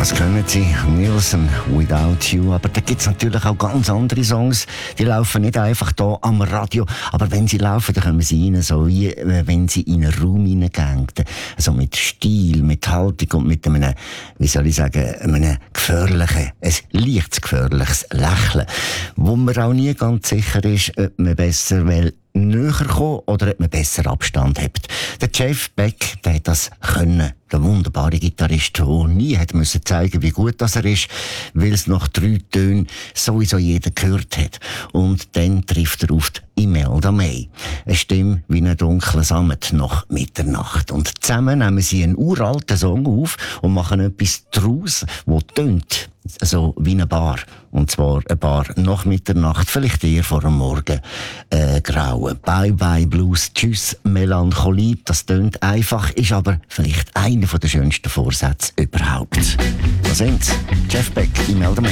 Das können sie, Nielsen, Without You. Aber da gibt es natürlich auch ganz andere Songs, die laufen nicht einfach hier am Radio. Aber wenn sie laufen, dann kommen sie rein, so wie wenn sie in einen Raum hineingehen. Also mit Stil, mit Haltung und mit einem, wie soll ich sagen, einem gefährlichen, ein leicht gefährliches Lächeln. Wo man auch nie ganz sicher ist, ob man besser näher kommen oder ob man besser Abstand hat. Der Jeff Beck, der hat das können. Der wunderbare Gitarrist, der nie hat müssen zeigen, wie gut das er ist, weil es nach 3 Tönen sowieso jeder gehört hat. Und dann trifft er auf die Imelda May. Eine Stimme wie ein dunkler Sammet nach Mitternacht. Und zusammen nehmen sie einen uralten Song auf und machen etwas daraus, das tönt so wie eine Bar. Und zwar eine Bar nach Mitternacht, vielleicht eher vor dem Morgen grauen. Bye Bye Blues, Tschüss Melancholie. Das tönt einfach, ist aber vielleicht einer der schönsten Vorsätze überhaupt. Da sind's. Jeff Beck, Imelda May.